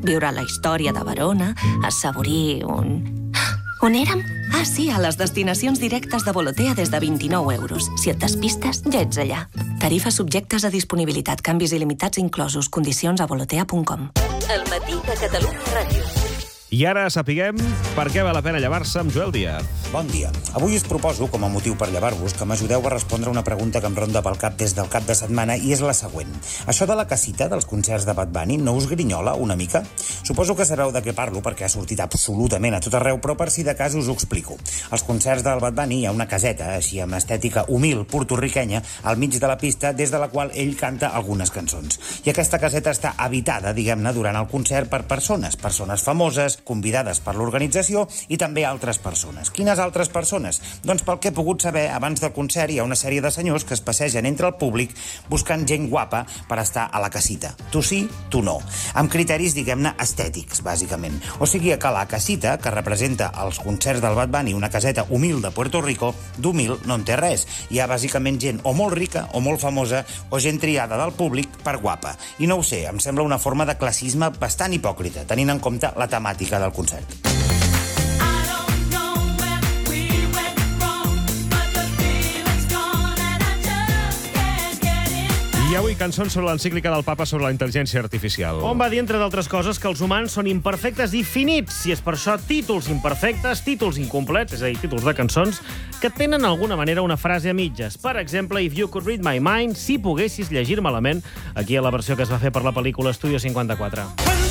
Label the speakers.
Speaker 1: viure la història de Verona, assaborir un... On érem? Ah, sí, a les destinacions directes de Volotea des de 29 euros. Si et despistes, ja ets allà. Tarifes subjectes a disponibilitat, canvis il·limitats inclosos, condicions a volotea.com.
Speaker 2: El matí de Catalunya Ràdio.
Speaker 3: I ara sapiguem per què val la pena llevar-se amb Joel Díaz.
Speaker 4: Bon dia. Avui us proposo, com a motiu per llevar-vos, que m'ajudeu a respondre una pregunta que em ronda pel cap des del cap de setmana, i és la següent. Això de la casita dels concerts de Bad Bunny no us grinyola una mica? Suposo que sabeu de què parlo, perquè ha sortit absolutament a tot arreu, però per si de cas us ho explico. Als concerts del Bad Bunny hi ha una caseta, així amb estètica humil, portorriquenya, al mig de la pista, des de la qual ell canta algunes cançons. I aquesta caseta està habitada, diguem-ne, durant el concert per persones famoses, convidades per l'organització, i també altres persones. Quines altres persones? Doncs pel que he pogut saber, abans del concert hi ha una sèrie de senyors que es passegen entre el públic buscant gent guapa per estar a la casita. Tu sí, tu no. Amb criteris, diguem-ne, estètics, bàsicament. O sigui que la casita, que representa els concerts del Bad Bunny, una caseta humil de Puerto Rico, d'humil no en té res. Hi ha bàsicament gent o molt rica o molt famosa o gent triada del públic per guapa. I no ho sé, em sembla una forma de classisme bastant hipòcrita, tenint en compte la temàtica del concert.
Speaker 3: I avui cançons sobre l'encíclica del papa sobre la intel·ligència artificial.
Speaker 5: On va dir, entre d'altres coses, que els humans són imperfectes i finits, i és per això títols imperfectes, títols incomplets, és a dir, títols de cançons, que tenen d'alguna manera una frase a mitges. Per exemple, If You Could Read My Mind, si poguessis llegir-me la ment, aquí a la versió que es va fer per la pel·lícula Estudio 54.